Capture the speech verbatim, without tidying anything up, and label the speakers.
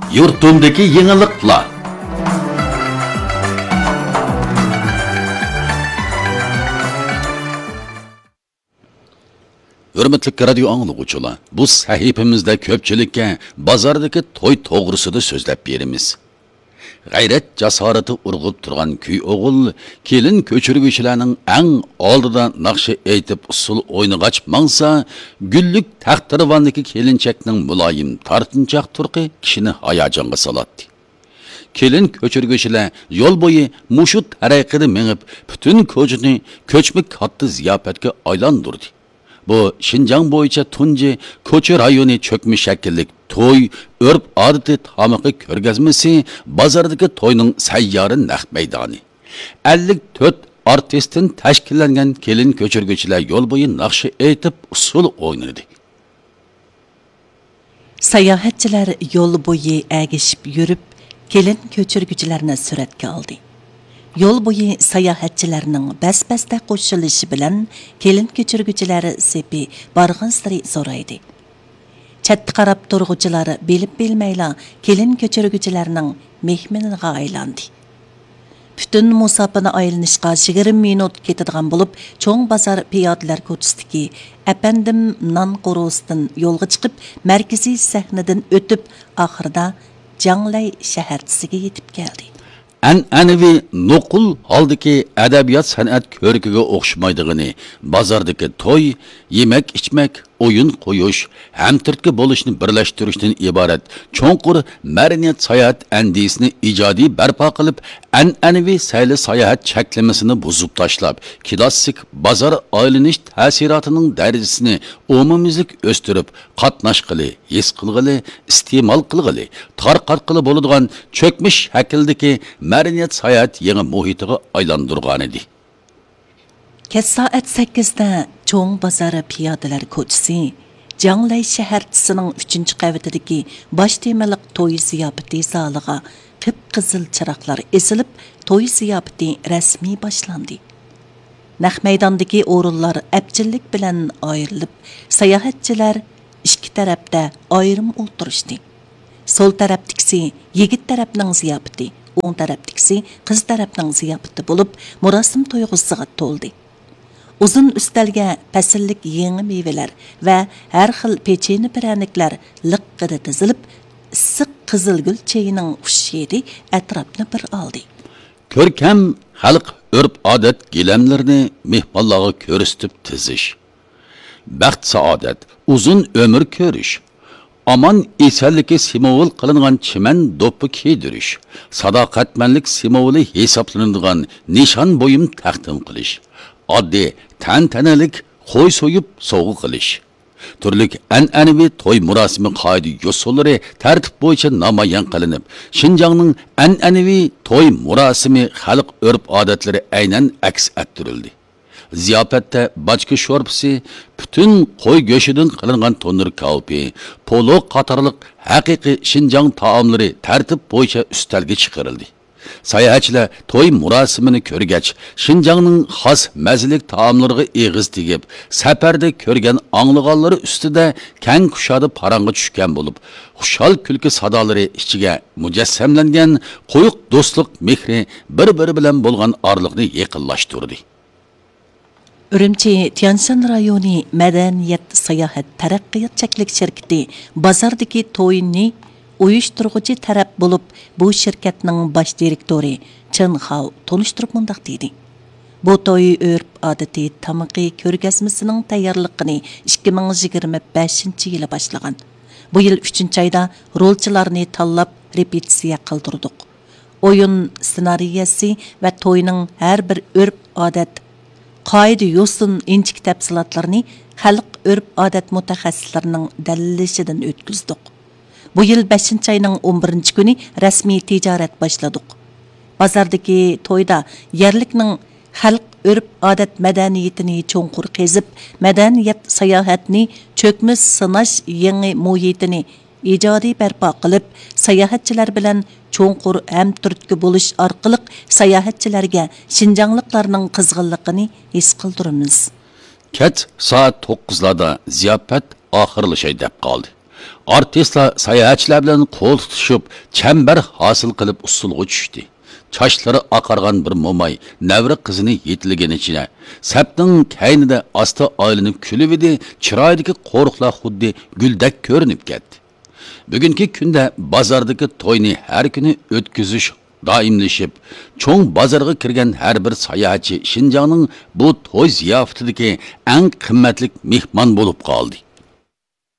Speaker 1: Yurtumdaki yeniliklar. Hürmetli radyo anlıqçılar, bu sahifimizde köpçülükке bazardaki toy toğrusida sözlep berimiz. Gayret jasarati urg'ib turgan kuy o'g'il kelin ko'chirguvchilarning eng oldida naqshi aytib usul o'ynag'ach mangsa gullik taqdirvandagi kelinchakning muloyim tortinchoq turqi kishini hayajonga soladi. Kelin ko'chirguvchilar yo'l bo'yi mushu taraqqida mengib butun ko'chini ko'chmik katta ziyofatga aylantirdi. Bu Şinjan bo'yicha tunji ko'cha rayoni cho'kmi shakllik to'y örp odati tamaqi ko'rgazmasi bozordagi to'yning sayyori naq maydoni. ellik to'rt artistdan tashkillangan kelin ko'chirguvchilar yo'l bo'yi naqshi aytib usul o'ynadi.
Speaker 2: Sayohatchilar yo'l bo'yi agishib yurib, kelin ko'chirguvchilarni suratga oldi. Yol boyu sayohatchilarning bas-basda qo'shilishi bilan kelin ko'chirguvchilari sepi barg'an sari so'raydi. Chatda qarab turg'uvchilari bilib bilmayla kelin ko'chirguvchilarning mehmoniga aylandi. Butun musofani aylanishga yigirma minut ketadigan bo'lib, cho'ng bozor piyodalar ko'chasidagi apandim non qo'rosidan yo'lga chiqib, markaziy sahnadan o'tib, oxirida Janglay shaharchisiga yetib keldi.
Speaker 1: An'anaviy nuqul holdagi adabiyot san'at ko'rikiga o'xshamaydigini, bozordagi to'y, yemak ichmak, o'yin qo'yish, hamtirtga bo'lishni birlashtirishdan iborat cho'nqur madaniyat sayohat andisini ijodiy barpo qilib, an'anaviy sayli sayohat cheklamasini buzib tashlab, klassik bozor aylanish ta'sirotining darajasini umumiylik o'stirib, qatnash qili, his qilg'ili, iste'mol qilg'ili, tarqatqili bo'ladigan cho'kmish shakldagi madaniyat sayohat yangi muhitiga aylantirgan edi.
Speaker 2: Kech soat sakkizda cho'ng bozori piyodalar ko'chasi Janglay shaharchisining uchinchi qavatidagi bosh temaliq to'y ziyofati zaliga qip-qizil chiroqlar esilib, to'y ziyofati rasmiy boshlandi. Naq maydondagi o'rinlar abjillik bilan ayrilib, sayohatchilar ikki tarafda ayrim o'ltirishdi. Sol tarafdagisi yigit tarafning ziyofati, o'ng tarafdagisi qiz tarafning ziyofati bo'lib, murosim to'yg'usiga to'ldi. Uzun üstelge pasillik yeni meyveler ve her xil peçeni piranikler liqqida tizilib, issiq qizilgul çayının xushiydi etrafını bir aldı.
Speaker 1: Körkem xalq örp odat gilamlarni mehmonlarga ko'rsatib tizish. Baxt saodat, uzun ömür ko'rish. Aman esallikka simvol qilingan chiman do'ppi kiydirish, sadoqatmanlik simvoli hisoblanadigan nishon bo'yim taqdim qilish. Oddiy tantanalik qo'y so'yib sovg'a qilish. Turlik an'anaviy to'y murosimi qoida usullari tartib bo'yicha namoyon qilinib, Şinjanning an'anaviy to'y murosimi xalq urf-odatlari aynan aks ettirildi. Ziyofatda bachka sho'rpisi, butun qo'y go'shidan qilingan tonur kalpi, polo qatorliq haqiqiy Şinjan taomlari tartib bo'yicha ustalga chiqarildi. Sayohatchilar to'y murosimini ko'rgach, Şinjanning xos mazalik taomlariga eg'iz tegib, safarda ko'rgan anglaganlari ustida kang qushadi parangga tushgan bo'lib, xushal kulki sadolari ichiga mujassamlangan qo'yiq do'stlik mehri bir-biri bilan bo'lgan orliqni yaqinlashtirdi.
Speaker 2: Ürümçi Tianshan rayoni madaniyat sayohat taraqqiyot cheklik shirkati bozordagi to'yni uyushtiruvchi taraf bo'lib, bu shirkatning bosh direktori Chen Hao tonishtirib mundaq dedi. Bu to'y urf odati tamaqi ko'rgazmasining tayyorligini ikki ming yigirma beshinchi yili boshlagan. Bu yil uchinchi oyda rolchilarni tanlab repetitsiya qildirdik. O'yin ssenariyasi va to'yning har bir urf odat qoida yo'sin inchik tafsilotlarni xalq urf odat mutaxassislarining dalillashidan o'tkazdik. Bu yil beshinchi oyning o'n birinchi kuni rasmiy tijorat boshladik. Bozordagi to'yda yerlikning xalq urf odat madaniyatini cho'nqur qezib, madaniyat sayohatni cho'kmis sinash yangi muhitini ijodiy barpo qilib, sayohatchilar bilan cho'nqur hamturtki bo'lish orqali sayohatchilarga Şinjanliklarning qizg'inligini his qildiramiz.
Speaker 1: Kech soat to'qqizlarda ziyofat oxirlashay deb qoldi. Artistlar sayohatchilar bilan qo'l tutishib, chambar hosil qilib usulga tushdi. Çaşları akargan bir mo'may navri qizini yetiliganicha sapning kaynida asta aylanib kulibdi, chiroydagi qo'riqlar xuddi guldak ko'rinib ketdi. Bugungi kunda bozordagi to'yni har kuni o'tkazish doimlashib, cho'ng bozorga kirgan har bir sayohatchi Shinjongning bu to'y ziyofatidagi eng qimmatli mehmon bo'lib qoldi.